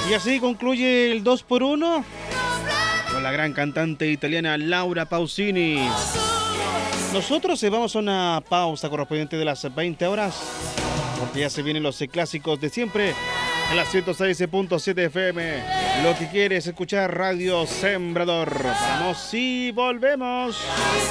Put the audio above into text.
Y así concluye el 2x1 con la gran cantante italiana Laura Pausini. Nosotros vamos a una pausa correspondiente de las 20 horas, porque ya se vienen los clásicos de siempre en la 106.7 FM. Lo que quieres escuchar, Radio Sembrador. Vamos y volvemos.